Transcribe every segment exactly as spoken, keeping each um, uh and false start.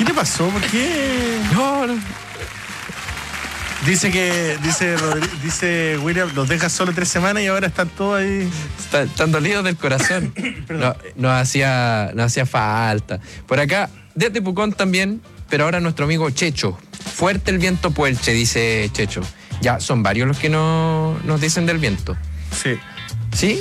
¿Qué te pasó? ¿Por qué? No, no. Dice que, dice, Rodri- dice William, los deja solo tres semanas y ahora están todos ahí. Está- Están dolidos del corazón. No, no hacía, no hacía falta. Por acá, desde Pucón también, pero ahora nuestro amigo Checho. Fuerte el viento Puelche, dice Checho. Ya, son varios los que no, nos dicen del viento. Sí. ¿Sí?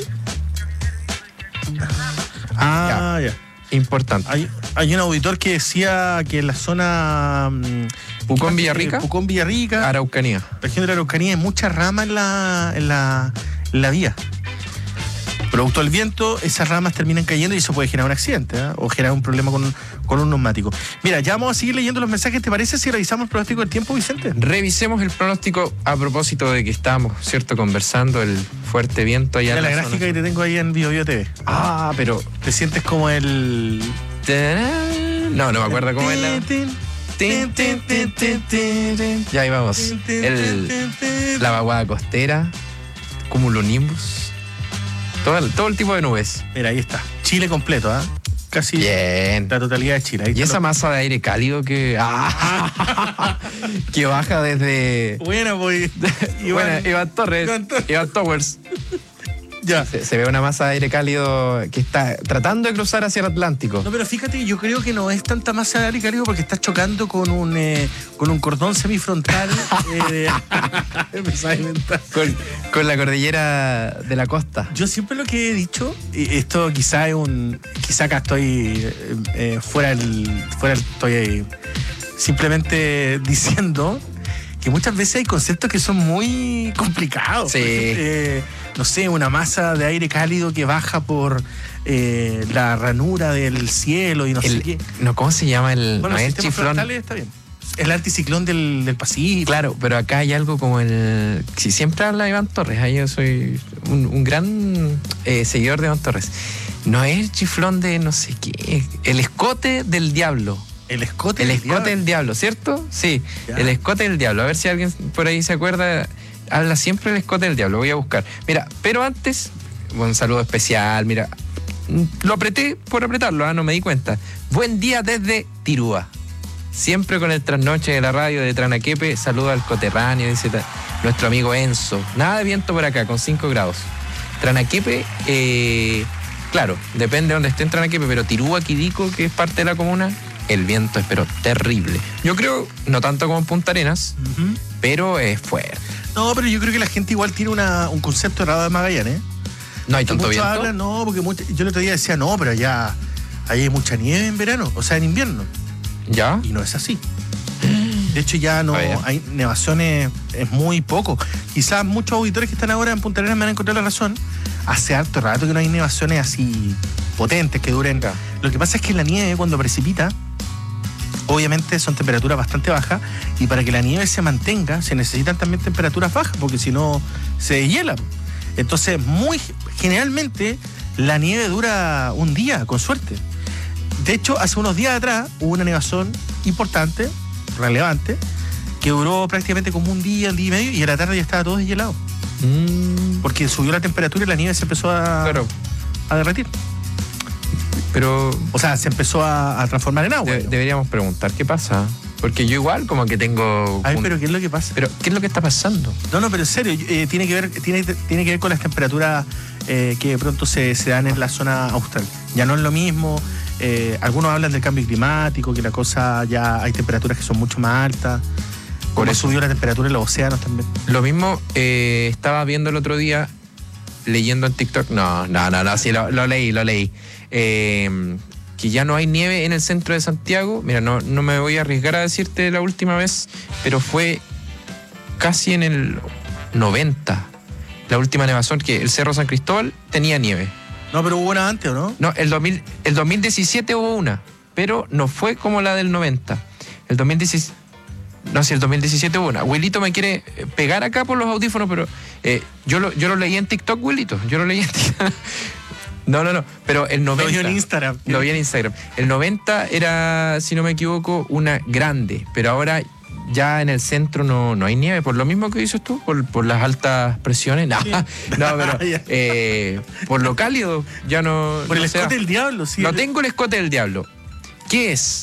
Ah, ya. Importante. Hay, hay un auditor que decía que en la zona mm, Pucón, Villarrica. Pucón Villarrica, Araucanía. región de la Araucanía, hay muchas ramas en la, en la, en la vía. Producto del viento, esas ramas terminan cayendo y eso puede generar un accidente, ¿eh? O generar un problema con, con un neumático. Mira, ya vamos a seguir leyendo los mensajes. ¿Te parece si revisamos el pronóstico del tiempo, Vicente? Revisemos el pronóstico a propósito de que estamos, ¿cierto? Conversando el fuerte viento allá Mira en la la gráfica zona. que te tengo ahí en Bio Bio T V. Ah, pero... Te sientes como el... No, no me acuerdo cómo es la... Tin, Tin, tin, tin, tin, tin, tin. Ya ahí vamos. El, la vaguada costera, cumulonimbus, todo el, todo el tipo de nubes. Mira, ahí está. Chile completo, ¿ah? Casi Bien. la totalidad de Chile. Ahí Y están esa los- masa de aire cálido que... ah, que baja desde... Buena, pues. Bueno, Iván Torres. Iván Torres. Iván Towers. Ya. Se, se ve una masa de aire cálido que está tratando de cruzar hacia el Atlántico. No, pero fíjate, yo creo que no es tanta masa de aire cálido porque está chocando con un eh, con un cordón semifrontal. eh, de- empezaba a inventar. Con, con la cordillera de la costa. Yo siempre lo que he dicho, y esto quizá es un. Quizá acá estoy eh, eh, fuera del. Fuera del- estoy eh, simplemente diciendo que muchas veces hay conceptos que son muy complicados. Sí. Por ejemplo, eh, no sé, una masa de aire cálido que baja por eh, la ranura del cielo y no sé El- qué. no, ¿cómo se llama el, Bueno, no es el sistemas chiflón? frontales está bien. El anticiclón del, del Pacífico. Claro, pero acá hay algo como el... Si siempre habla Iván Torres, ahí yo soy un, un gran eh, seguidor de Iván Torres. No es el chiflón de no sé qué, el escote del diablo. El escote El del escote diablo. del diablo, ¿cierto? Sí, Ya. el escote del diablo. A ver si alguien por ahí se acuerda. Habla siempre del escote del diablo. Voy a buscar. Mira, pero antes, un saludo especial. Mira, lo apreté por apretarlo, ¿ah? No me di cuenta. Buen día desde Tirúa. Siempre con el trasnoche de la radio de Tranaquepe. Saludo al coterráneo, dice ta- nuestro amigo Enzo. Nada de viento por acá, con cinco grados. Tranaquepe, eh, claro, depende de donde esté en Tranaquepe, pero Tirúa, Quidico, que es parte de la comuna, el viento es pero terrible. Yo creo, no tanto como en Punta Arenas, Ujú. pero es fuerte. No, pero yo creo que la gente igual tiene una, un concepto errado de Magallanes. ¿eh? No hay tanto Muchos viento. hablan, no, porque mucha- yo el otro día decía, no, pero allá, allá hay mucha nieve en verano, o sea, en invierno. ¿Ya? Y no es así. De hecho, ya no A ver. hay nevaciones, es muy poco. Quizás muchos auditores que están ahora en Punta Arenas me van a encontrar la razón. Hace harto rato que no hay nevaciones así potentes que duren. Ya. Lo que pasa es que la nieve, cuando precipita, obviamente son temperaturas bastante bajas y para que la nieve se mantenga se necesitan también temperaturas bajas porque si no se deshiela. Entonces, muy generalmente la nieve dura un día, con suerte. De hecho, hace unos días atrás hubo una nevazón importante, relevante, que duró prácticamente como un día, un día y medio y a la tarde ya estaba todo deshielado. Mm, Porque subió la temperatura y la nieve se empezó a, claro, a derretir. pero O sea, se empezó a, a transformar en agua. de- digamos. deberíamos preguntar qué pasa. Porque yo igual como que tengo... A ver, un- pero ¿qué es lo que pasa? pero, ¿qué es lo que está pasando? No, no, pero en serio, eh, tiene, que ver, tiene, tiene que ver con las temperaturas eh, que de pronto se, se dan en la zona austral. Ya no es lo mismo. eh, algunos hablan del cambio climático, que la cosa ya hay temperaturas que son mucho más altas. Por Como eso. subió la temperatura en los océanos también. Lo mismo eh, estaba viendo el otro día, leyendo en TikTok. No, no, no, no, sí, lo, lo leí, lo leí. Eh, que ya no hay nieve en el centro de Santiago. Mira, no, no me voy a arriesgar a decirte la última vez, pero fue casi en el noventa. La última nevazón, que el Cerro San Cristóbal tenía nieve. No, pero hubo una antes, ¿o no? No, el, dos mil, el dos mil diecisiete hubo una, pero no fue como la del noventa. El dos mil diecisiete... No, si el dos mil diecisiete hubo una. Wilito me quiere eh, pegar acá por los audífonos, pero eh, yo, lo, yo lo leí en TikTok, Wilito. Yo lo leí en TikTok. No, no, no. Pero el noventa... Lo vio en Instagram. Lo vi en Instagram. El noventa era, si no me equivoco, una grande, pero ahora ya en el centro no, no hay nieve, por lo mismo que dices tú, por, por las altas presiones. No, Sí. no, pero Ya. eh, por lo cálido ya no... Por no el se da. escote del diablo, sí. No tengo el escote del diablo. ¿Qué es?